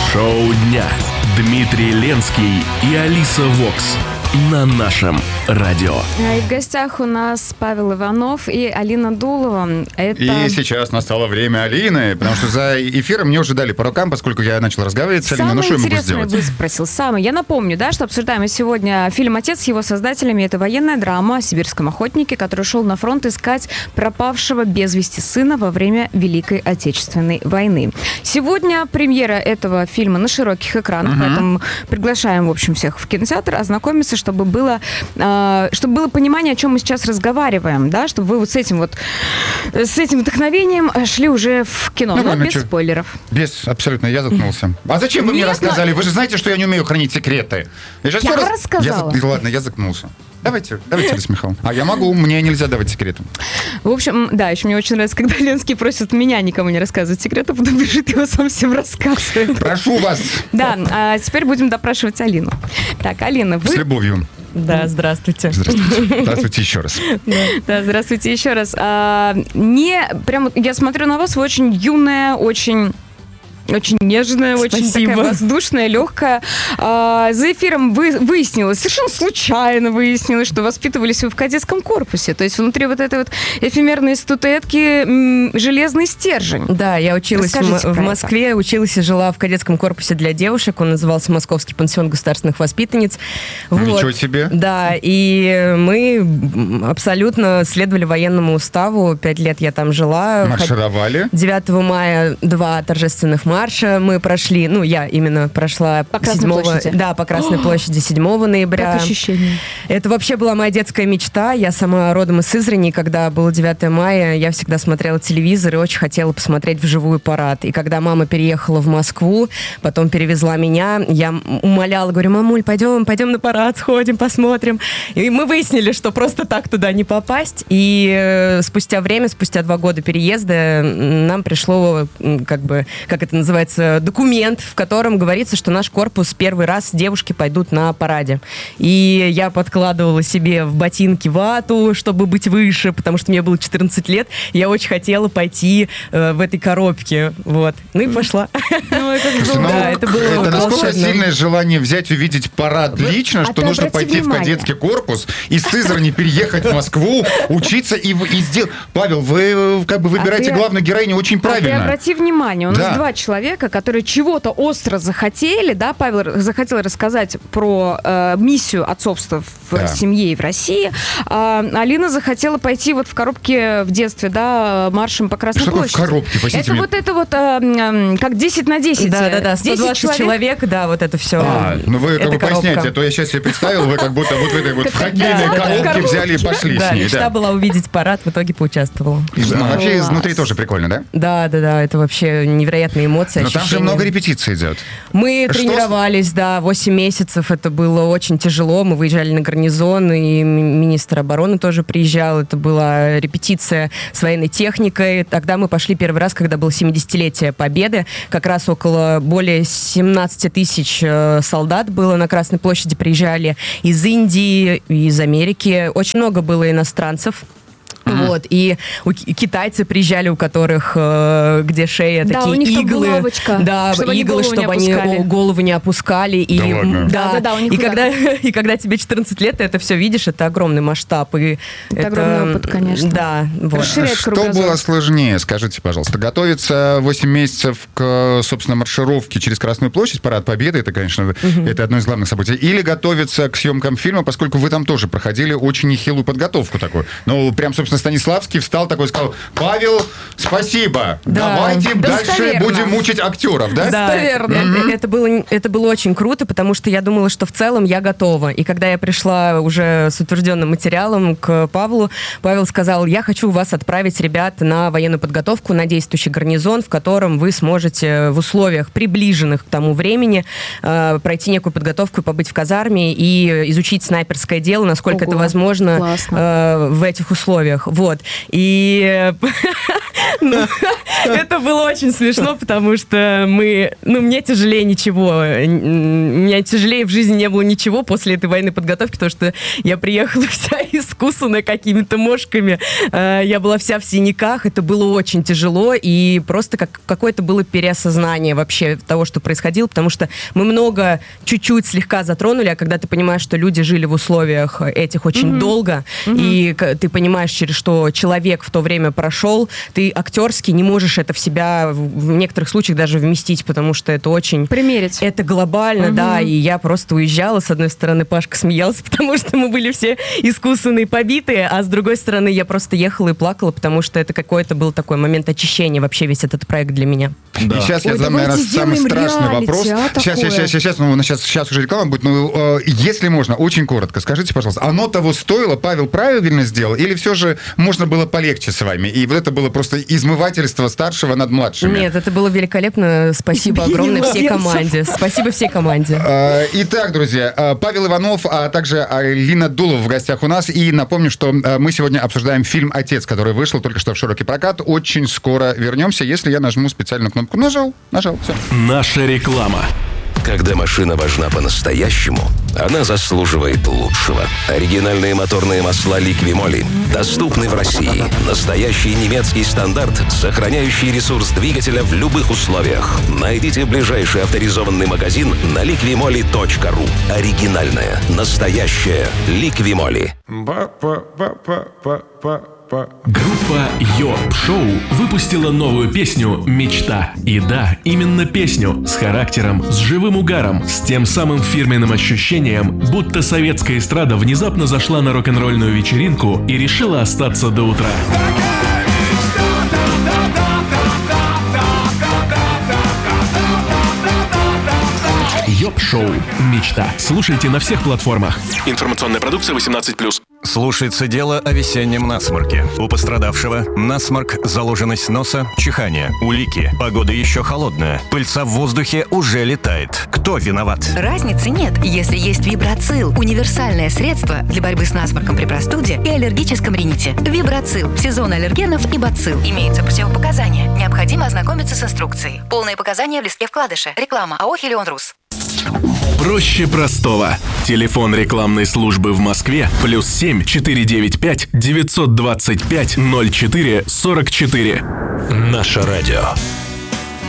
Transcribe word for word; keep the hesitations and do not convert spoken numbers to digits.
Шоу дня. Дмитрий Ленский и Алиса Вокс на нашем радио. И в гостях у нас Павел Иванов и Алина Дулова. Это... И сейчас настало время Алины, потому что за эфиром мне уже дали по рукам, поскольку я начал разговаривать с Алиной. Ну, что я могу сделать? Самый спросил. Самый. Я напомню, да, что обсуждаем мы сегодня фильм «Отец» с его создателями. Это военная драма о сибирском охотнике, который шел на фронт искать пропавшего без вести сына во время Великой Отечественной войны. Сегодня премьера этого фильма на широких экранах, uh-huh. поэтому приглашаем, в общем, всех в кинотеатр ознакомиться, чтобы было, э, чтобы было понимание, о чем мы сейчас разговариваем, да, чтобы вы вот с этим вот, с этим вдохновением шли уже в кино, ну, но без что? Спойлеров. Без, абсолютно, я заткнулся. А зачем вы Нет, мне рассказали? Но... Вы же знаете, что я не умею хранить секреты. Я, я раз... рассказала. Я... Ладно, я заткнулся. Давайте, давайте, Алиса Михайловна. А я могу, мне нельзя давать секреты. В общем, да, еще мне очень нравится, когда Ленский просит меня никому не рассказывать секреты, потом бежит его сам всем рассказывает. Прошу вас. Да, а теперь будем допрашивать Алину. Так, Алина, вы... С любовью. Да, здравствуйте. Здравствуйте. Здравствуйте еще раз. Да, да, здравствуйте еще раз. А, не, прям я смотрю на вас, вы очень юная, очень... Очень нежная, Спасибо. Очень такая воздушная, легкая. А, за эфиром вы, выяснилось, совершенно случайно выяснилось, что воспитывались вы в кадетском корпусе. То есть внутри вот этой вот эфемерной статуэтки м, железный стержень. Да, я училась в, в Москве, это. училась и жила в кадетском корпусе для девушек. Он назывался Московский пансион государственных воспитанниц. Ничего вот. себе. Да, и мы абсолютно следовали военному уставу. Пять лет я там жила. Маршировали. девятого мая два торжественных марша. Марша мы прошли, ну, я именно прошла по Красной седьмого, площади. Да, по Красной площади седьмого ноября. Как ощущение? Это вообще была моя детская мечта. Я сама родом из Сызрани. Когда было девятое мая, я всегда смотрела телевизор и очень хотела посмотреть вживую парад. И когда мама переехала в Москву, потом перевезла меня, я умоляла, говорю: мамуль, пойдем, пойдем на парад, сходим, посмотрим. И мы выяснили, что просто так туда не попасть. И спустя время, спустя два года переезда, нам пришло, как бы, как это называется, называется, документ, в котором говорится, что наш корпус первый раз девушки пойдут на параде. И я подкладывала себе в ботинки вату, чтобы быть выше, потому что мне было четырнадцать лет, я очень хотела пойти э, в этой коробке. Вот. Ну и пошла. Ну, это было, да, это было это насколько волшебно. сильное желание взять увидеть парад лично, что нужно пойти в кадетский корпус, из Сызрани переехать в Москву, учиться и, и сделать... Павел, вы как бы выбираете а главную героиню очень правильно. А ты обрати внимание, у нас да. два человека, которые чего-то остро захотели, да, Павел захотел рассказать про э, миссию отцовства в да. семье и в России, а Алина захотела пойти вот в коробке в детстве, да, маршем по Красной что площади. Что такое в коробке? Простите это меня. вот это вот э, как десять на десять. Да-да-да, сто двадцать человек. человек, да, вот это все. А, ну вы как бы коробка. поясняете, а то я сейчас себе представил, вы как будто вот в этой вот в хоккейной коробке взяли и пошли да, с ней. мечта Да, была увидеть парад, в итоге поучаствовала. Вообще изнутри тоже прикольно, да? Да-да-да, это вообще невероятные эмоции. Но там же много репетиций идет. Мы Что? тренировались, да, восемь месяцев. Это было очень тяжело. Мы выезжали на гарнизон, и министр обороны тоже приезжал. Это была репетиция с военной техникой. Тогда мы пошли первый раз, когда было семидесятилетие Победы. Как раз около более семнадцать тысяч солдат было на Красной площади. Приезжали из Индии, из Америки. Очень много было иностранцев. Mm-hmm. Вот, и у, китайцы приезжали, у которых, э, где шея, да, такие у них иглы. Там булавочка, да, чтобы иглы, они чтобы не они голову не опускали. И, да, ладно. да, да, да, да, у них и, когда, и когда тебе четырнадцать лет, ты это все видишь, это огромный масштаб. И это, это огромный опыт, конечно. Да, вот. Что было сложнее, скажите, пожалуйста? Готовиться восемь месяцев к, собственно, маршировке через Красную площадь, парад Победы, это, конечно, uh-huh. это одно из главных событий. Или готовиться к съемкам фильма, поскольку вы там тоже проходили очень нехилую подготовку такую. Ну, прям, собственно, Станиславский встал такой, сказал: Павел, спасибо, да. давайте дальше будем мучить актеров, да? Да, достоверно. Это, это, было, это было очень круто, потому что я думала, что в целом я готова. И когда я пришла уже с утвержденным материалом к Павлу, Павел сказал: я хочу вас отправить, ребят, на военную подготовку, на действующий гарнизон, в котором вы сможете в условиях, приближенных к тому времени, э, пройти некую подготовку, побыть в казарме и изучить снайперское дело, насколько Ого, это возможно э, в этих условиях. животных. Вот. И это было очень смешно, потому что мы... Ну, мне тяжелее ничего. У меня тяжелее в жизни не было ничего после этой военной подготовки, потому что я приехала вся искусанная какими-то мошками. Я была вся в синяках. Это было очень тяжело. И просто как, какое-то было переосознание вообще того, что происходило, потому что мы много, чуть-чуть слегка затронули, а когда ты понимаешь, что люди жили в условиях этих очень mm-hmm. долго, mm-hmm. и ты понимаешь, через что человек в то время прошел, ты актерски не можешь это в себя в некоторых случаях даже вместить, потому что это очень... Примерить. Это глобально, mm-hmm. да, и я просто уезжала. С одной стороны, Пашка смеялся, потому что мы были все искусанные, побитые, а с другой стороны, я просто ехала и плакала, потому что это какой-то был такой момент очищения, вообще весь этот проект для меня. Да. И сейчас Ой, я задам, наверное, самый страшный реалити, вопрос. А, сейчас, сейчас, сейчас, сейчас, ну, сейчас, сейчас уже реклама будет, но э, если можно, очень коротко, скажите, пожалуйста, оно того стоило, Павел правильно сделал, или все же можно было полегче с вами? И вот это было просто измывательство старшего над младшими? Нет, это было великолепно. Спасибо огромное всей команде. Спасибо всей команде. Итак, друзья, Павел Иванов, а также Алина Дулова в гостях у нас. И напомню, что мы сегодня обсуждаем фильм «Отец», который вышел только что в широкий прокат. Очень скоро вернемся, если я нажму специальную кнопку. Нажал, нажал, все. Наша реклама. Когда машина важна по-настоящему, она заслуживает лучшего. Оригинальные моторные масла «Ликвимоли» доступны в России. Настоящий немецкий стандарт, сохраняющий ресурс двигателя в любых условиях. Найдите ближайший авторизованный магазин на ликвимоли точка ру. Оригинальная, настоящая «Ликвимоли». Группа Йоп Шоу выпустила новую песню «Мечта». И да, именно песню с характером, с живым угаром, с тем самым фирменным ощущением, будто советская эстрада внезапно зашла на рок-н-ролльную вечеринку и решила остаться до утра. Йоп Шоу «Мечта». Слушайте на всех платформах. Информационная продукция восемнадцать плюс. Слушается дело о весеннем насморке. У пострадавшего насморк, заложенность носа, чихание, улики. Погода еще холодная. Пыльца в воздухе уже летает. Кто виноват? Разницы нет, если есть Вибрацил. Универсальное средство для борьбы с насморком при простуде и аллергическом рините. Вибрацил. Сезон аллергенов и бацилл. Имеются противопоказания. Необходимо ознакомиться с инструкцией. Полные показания в листке вкладыша. Реклама АО «Хелион Рус». Проще простого. Телефон рекламной службы в Москве плюс семь четыре девять пять девятьсот двадцать пять ноль четыре сорок четыре. Наше радио.